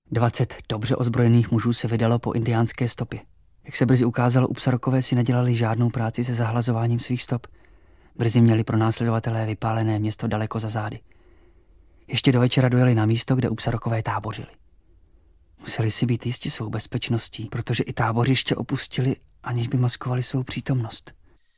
20 dobře ozbrojených mužů se vydalo po indiánské stopě. Jak se brzy ukázalo, Upsarokové si nedělali žádnou práci se zahlazováním svých stop. Brzy měli pronásledovatelé vypálené město daleko za zády. Ještě do večera dojeli na místo, kde Upsarokové tábořili. Museli si být jistí svou bezpečností, protože i tábořiště opustili, aniž by maskovali svou přítomnost.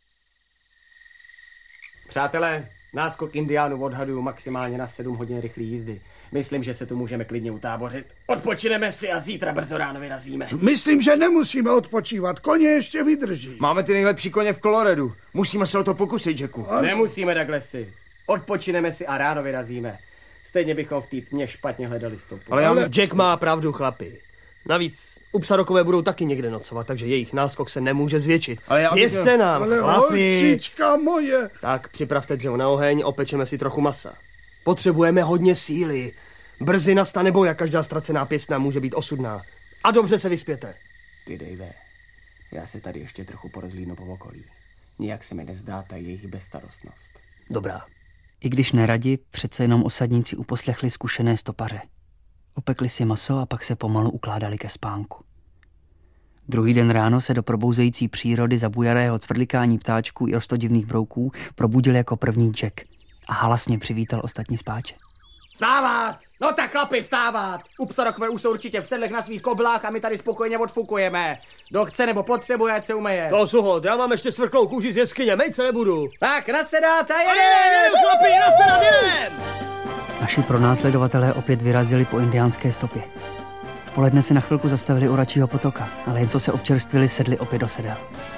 Přátelé, náskok indiánů odhaduju maximálně na 7 hodin rychlé jízdy. Myslím, že se tu můžeme klidně utábořit. Odpočineme si a zítra brzo ráno vyrazíme. Myslím, že nemusíme odpočívat. Koně ještě vydrží. Máme ty nejlepší koně v Coloredu. Musíme se o to pokusit, Jacku. Nemusíme, Douglasi. Odpočineme si a ráno vyrazíme. Stejně bychom v té tmě špatně hledali stopu. Ale Jack má pravdu, chlapi. Navíc Upsarokové budou taky někde nocovat, takže jejich náskok se nemůže zvětšit. Věřte nám, ale chlapi. holčička moje. Tak připravte dřevo na oheň, opečeme si trochu masa. Potřebujeme hodně síly. Brzy nastane boj a každá ztracená pěstna může být osudná. A dobře se vyspěte. Ty Dave, já se tady ještě trochu porozhlídnu po okolí. Nijak se mi nezdá ta jejich bezstarostnost. Dobrá. I když neradi, přece jenom osadníci uposlechli zkušené stopaře. Opekli si maso a pak se pomalu ukládali ke spánku. Druhý den ráno se do probouzející přírody zabujarého cvrlikání ptáčků i rostodivných brouků probudil jako první Jack a halasně přivítal ostatní spáče. Vstávat! No tak chlapi, vstávat! Upsarokové už jsou určitě v sedlech na svých koblách a my tady spokojeně odfukujeme. Kdo chce nebo potřebuje, ať se umeje. To Suhod, já mám ještě svrklou kůži z jeskyně, mejt se nebudu. Tak, nasedáte, Jedem, chlapi, nasedat, jedem! Naši pronásledovatelé opět vyrazili po indiánské stopě. V poledne se na chvilku zastavili u Račího potoka, ale jen co se občerstvili, sedli opět do sedel.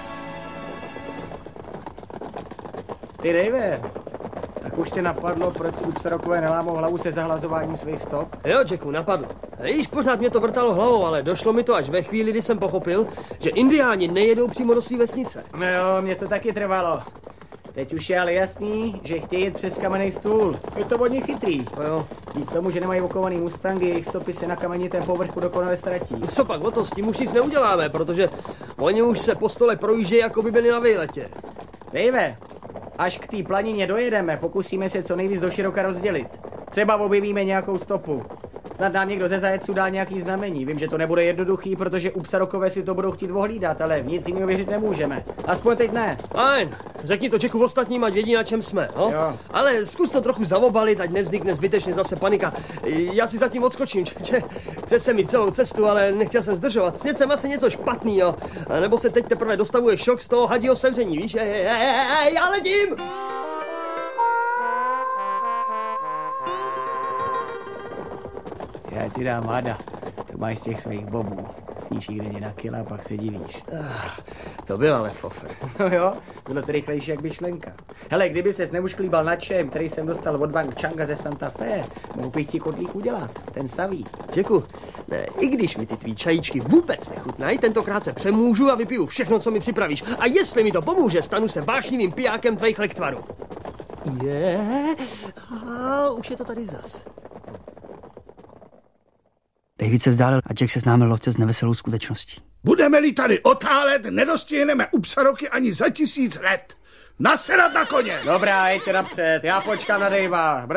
Ty Dave, tak už tě napadlo, proč si Upsarokové nelámou hlavu se zahlazováním svých stop? Jo, Jacku, napadlo. Již pořád mě to vrtalo hlavou, ale došlo mi to až ve chvíli, kdy jsem pochopil, že indiáni nejedou přímo do své vesnice. No jo, mě to taky trvalo. Teď už je ale jasný, že chtějí jít přes kamenný stůl. Je to hodně chytrý. No jo. Dík tomu, že nemají okovaný mustangy, jejich stopy se na kamenitém povrchu dokonale ztratí. Co pak o to, s tím už nic neuděláme, protože oni už se po stole projíždějí, jako by byli na výletě. Dave, až k té planině dojedeme, pokusíme se co nejvíc doširoka rozdělit. Třeba objevíme nějakou stopu. Snad nám někdo ze zajeců dá nějaký znamení. Vím, že to nebude jednoduchý, protože Upsarokové si to budou chtít ohlídat, ale v nic jiného věřit nemůžeme. Aspoň teď ne. Fajn, řekni to Jacku ostatním, ať vědí, na čem jsme, no? Jo. Ale zkus to trochu zavobalit, ať nevznikne zbytečně zase panika. Já si zatím odskočím, chce se mi celou cestu, ale nechtěl jsem zdržovat. Sněd jsem asi něco špatný, jo? A nebo se teď teprve dostavuje šok z toho hadího sevření, víš? Já letím! Já ti dám hada. To máš z těch svých bobů. Sníš jí denně na kila a pak se divíš. To byl ale fofr. No jo, bylo to rychlejší jak myšlenka. Hele, kdyby ses neušklíbal na čem, který jsem dostal od Wang Changa ze Santa Fe, mohl bych ti kotlík udělat. Ten staví. Jacku, ne, i když mi ty tvý čajíčky vůbec nechutnají, tentokrát se přemůžu a vypiju všechno, co mi připravíš. A jestli mi to pomůže, stanu se vášnivým pijákem tvých lektvarů. A už je to tady zas. David se vzdálil a Jack se známil lovce s neveselou skutečností. Budeme-li tady otálet, nedostihneme Upsaroky ani za 1000 let. Nasedat na koně! Dobrá, jeďte napřed, já počkám na Davea.